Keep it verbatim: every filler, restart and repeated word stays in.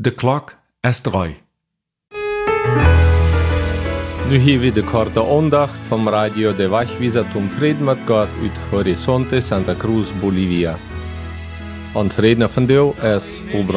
De klok is drie. Nu hier weer de korte aandacht van Radio de Wachwieser zum Frieden met God uit Horizonte Santa Cruz, Bolivia. Ons redner van deel is